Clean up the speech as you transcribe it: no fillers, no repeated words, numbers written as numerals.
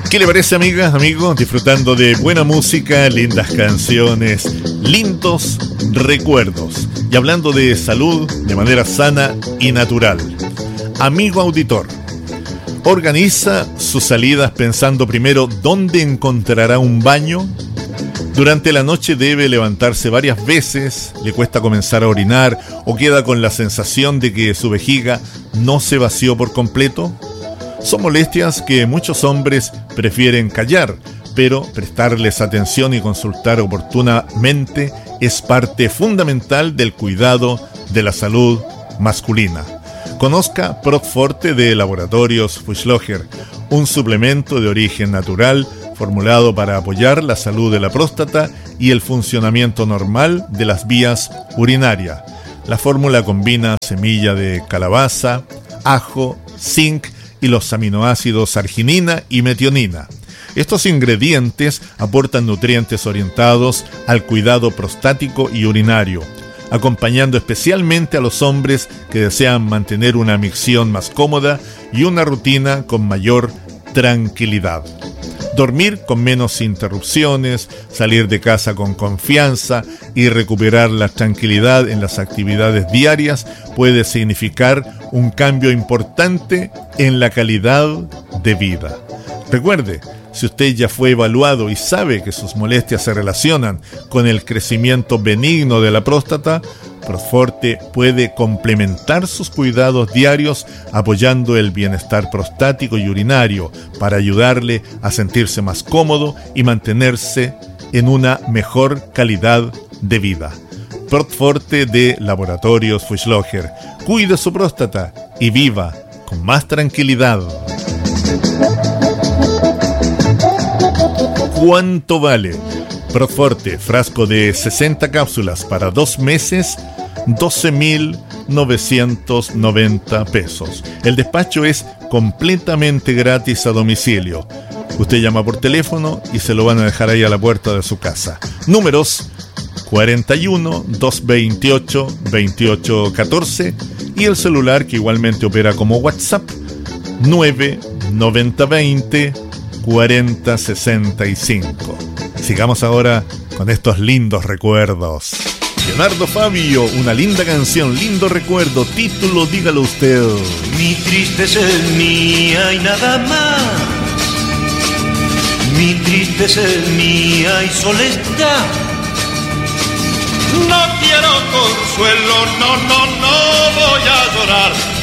¿Qué le parece, amigas, amigos? Disfrutando de buena música, lindas canciones, lindos recuerdos. Y hablando de salud de manera sana y natural. Amigo auditor, organiza sus salidas pensando primero dónde encontrará un baño. Durante la noche debe levantarse varias veces, le cuesta comenzar a orinar o queda con la sensación de que su vejiga no se vació por completo. Son molestias que muchos hombres prefieren callar, pero prestarles atención y consultar oportunamente es parte fundamental del cuidado de la salud masculina. Conozca Protforte de Laboratorios Fuchslocher, un suplemento de origen natural formulado para apoyar la salud de la próstata y el funcionamiento normal de las vías urinarias. La fórmula combina semilla de calabaza, ajo, zinc y los aminoácidos arginina y metionina. Estos ingredientes aportan nutrientes orientados al cuidado prostático y urinario, acompañando especialmente a los hombres que desean mantener una micción más cómoda y una rutina con mayor tranquilidad. Dormir con menos interrupciones, salir de casa con confianza y recuperar la tranquilidad en las actividades diarias puede significar un cambio importante en la calidad de vida. Recuerde, si usted ya fue evaluado y sabe que sus molestias se relacionan con el crecimiento benigno de la próstata, Protforte puede complementar sus cuidados diarios apoyando el bienestar prostático y urinario para ayudarle a sentirse más cómodo y mantenerse en una mejor calidad de vida. Protforte de Laboratorios Fuchslocher. Cuide su próstata y viva con más tranquilidad. ¿Cuánto vale? Protforte, frasco de 60 cápsulas para 2 meses, 12.990 pesos. El despacho es completamente gratis a domicilio. Usted llama por teléfono y se lo van a dejar ahí a la puerta de su casa. Números 41 228 2814 y el celular que igualmente opera como WhatsApp 99020 4065. Sigamos ahora con estos lindos recuerdos. Leonardo Fabio, una linda canción, lindo recuerdo, título, dígalo usted. Mi tristeza es mía y nada más. Mi tristeza es mía y soledad. No quiero consuelo, no voy a llorar.